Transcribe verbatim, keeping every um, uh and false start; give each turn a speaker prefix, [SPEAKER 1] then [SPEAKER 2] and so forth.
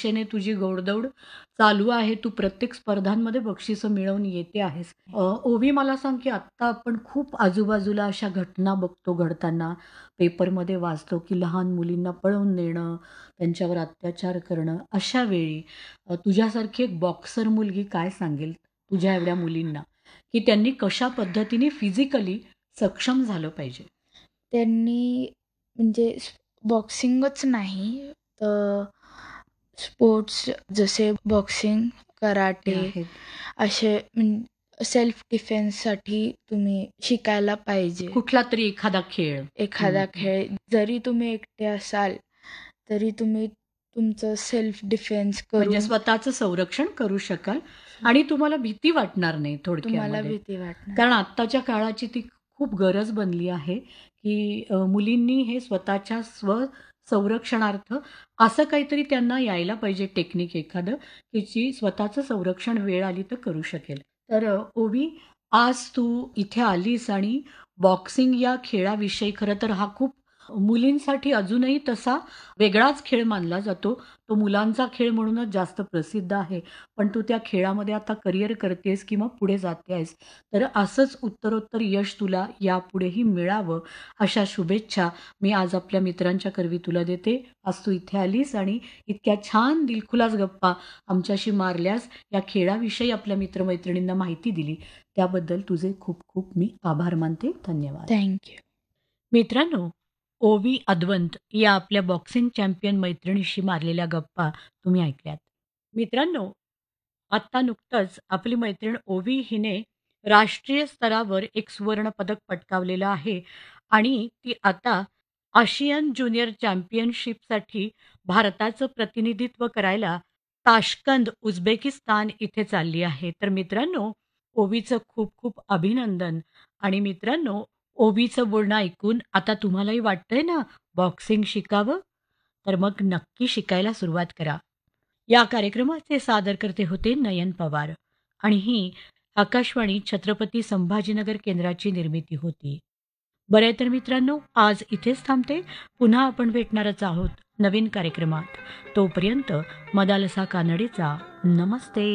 [SPEAKER 1] दिशेने तुझी घोडदौड चालू आहे. तू प्रत्येक स्पर्धांमध्ये बक्षिसं मिळवून येते आहेस. अ, ओवी मला सांग, की आत्ता आपण खूप आजूबाजूला अशा घटना बघतो घडताना. पेपरमध्ये वाचतो, की लहान मुलींना पळवून नेणं, त्यांच्यावर अत्याचार करणं. अशा वेळी अ, तुझ्यासारखी एक बॉक्सर मुलगी काय सांगेल तुझ्या एवढ्या मुलींना, की त्यांनी कशा पद्धतीने फिजिकली सक्षम झालं पाहिजे?
[SPEAKER 2] त्यांनी म्हणजे बॉक्सिंगच नाही तर स्पोर्ट्स जसे बॉक्सिंग,
[SPEAKER 1] ते
[SPEAKER 2] कराटे
[SPEAKER 1] आहेत.
[SPEAKER 2] असे सेल्फ डिफेन्ससाठी तुम्ही शिकायला पाहिजे.
[SPEAKER 1] कुठला तरी एखादा खेळ. हं,
[SPEAKER 2] एखादा
[SPEAKER 1] हं.
[SPEAKER 2] खेळ जरी तुम्ही एकटे असाल, तरी तुम्ही तुमचं सेल्फ डिफेन्स
[SPEAKER 1] म्हणजे
[SPEAKER 2] करून
[SPEAKER 1] स्वतःचं संरक्षण करू शकाल आणि तुम्हाला भीती वाटणार नाही
[SPEAKER 2] तुम्हाला
[SPEAKER 1] थोडक्यामध्ये.
[SPEAKER 2] भीती वाटणार.
[SPEAKER 1] कारण आत्ताच्या काळाची ती खूप गरज बनली आहे, की अ, मुलींनी हे स्वतःच्या स्व संरक्षणार्थ असं काहीतरी त्यांना यायला पाहिजे टेक्निक एखादं, की जी स्वतःचं संरक्षण वेळ आली तर करू शकेल. तर अ, ओवी, आज तू इथे आलीस आणि बॉक्सिंग या खेळाविषयी, खरं तर हा खूप मुलींसाठी अजूनही तसा वेगळाच खेळ मानला जातो. तो मुलांचा खेळ म्हणूनच जास्त प्रसिद्ध आहे. पण तू त्या खेळामध्ये आता करियर करतेस किंवा पुढे जाते आहेस. तर असंच उत्तरोत्तर यश तुला यापुढेही मिळावं, अशा शुभेच्छा मी आज आपल्या मित्रांच्या करवी तुला देते. आज तू इथे आलीस आणि इतक्या छान दिलखुलास गप्पा आमच्याशी मारल्यास, या खेळाविषयी आपल्या मित्र-मैत्रिणींना माहिती दिली, त्याबद्दल तुझे खूप खूप मी आभार मानते. धन्यवाद.
[SPEAKER 2] Thank you.
[SPEAKER 1] मित्रांनो, ओवी अद्वंत या आपल्या बॉक्सिंग चॅम्पियन मैत्रिणीशी मारलेल्या गप्पा तुम्ही ऐकल्यात. मित्रांनो, आत्ता नुकतंच आपली मैत्रीण ओवी हिने राष्ट्रीय स्तरावर एक सुवर्ण पदक पटकावलेलं आहे आणि ती आता आशियन ज्युनियर चॅम्पियनशिपसाठी भारताचं प्रतिनिधित्व करायला ताश्कंद, उझबेकिस्तान इथे चालली आहे. तर मित्रांनो, ओवीचं खूप खूप अभिनंदन. आणि मित्रांनो, ओवीचं बोलणं ऐकून आता तुम्हालाही वाटतंय ना बॉक्सिंग शिकावं? तर मग नक्की शिकायला सुरुवात करा. या कार्यक्रमाचे सादरकर्ते होते नयन पवार आणि ही आकाशवाणी छत्रपती संभाजीनगर केंद्राची निर्मिती होती. बरं आहे तर मित्रांनो, आज इथेच थांबते. पुन्हा आपण भेटणारच आहोत नवीन कार्यक्रमात. तोपर्यंत मदालसा कानडेचा नमस्ते.